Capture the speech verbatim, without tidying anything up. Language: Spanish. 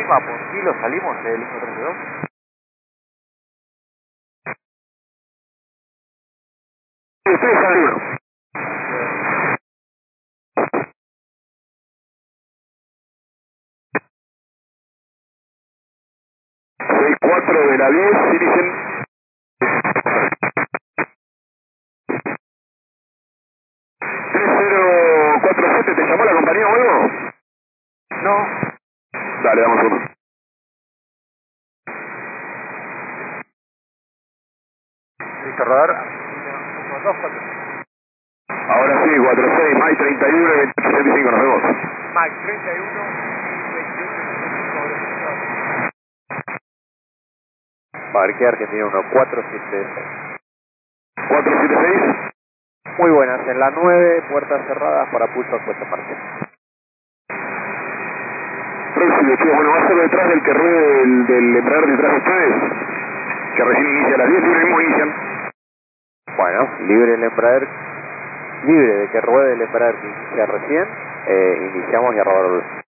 Lima por kilo, salimos del uno treinta y dos. Ustedes salieron. seis cuatro de la diez, dirigen. tres cero cuatro siete, ¿te llamó la compañía o algo? No. Dale, damos uno. Listo, radar. uno, dos, cuatro. Ahora sí, cuatro seis, Mike treinta y uno, veintiocho sesenta y cinco, nos vemos. Mike treinta y uno, veintiocho sesenta y cinco. Parque Argentina uno cuatro siete seis. cuatro siete seis. Muy buenas, en la nueve, puertas cerradas para pulso puesta en marcha. Próximo, chicos, bueno, va a ser detrás del que ruede del, del embraer detrás de ustedes, que recién inicia a las diez, libre mismo inician. Bueno, libre el Embraer, libre de que ruede el Embraer que inicia recién, eh, iniciamos y a rodar.